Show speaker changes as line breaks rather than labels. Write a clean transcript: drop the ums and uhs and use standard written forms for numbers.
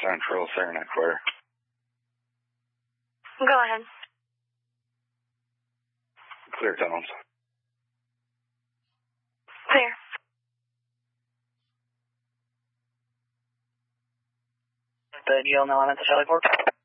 Central, Saranac Square.
Go ahead.
Clear tunnels.
Clear.
The GL now, I'm at the Charlie Port.